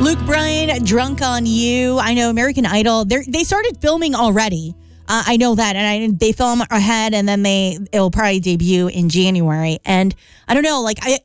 Luke Bryan, Drunk on You. I know American Idol, they started filming already. I know that. And they film ahead and then it'll probably debut in January. And I don't know, like